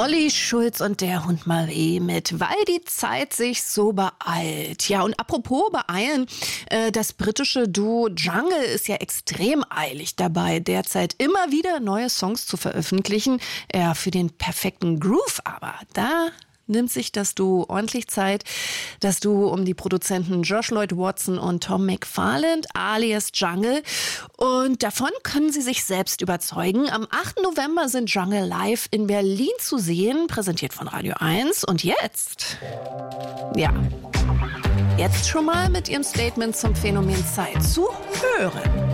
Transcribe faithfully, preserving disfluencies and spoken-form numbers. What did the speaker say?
Olli Schulz und der Hund Marie mit Weil die Zeit sich so beeilt. Ja, und apropos beeilen, äh, das britische Duo Jungle ist ja extrem eilig dabei, derzeit immer wieder neue Songs zu veröffentlichen. Ja, für den perfekten Groove aber, da nimmt sich das Duo ordentlich Zeit. Das Duo um die Produzenten Josh Lloyd Watson und Tom McFarland alias Jungle. Und davon können sie sich selbst überzeugen. Am achten November sind Jungle live in Berlin zu sehen, präsentiert von Radio eins. Und jetzt, ja, jetzt schon mal mit ihrem Statement zum Phänomen Zeit zu hören.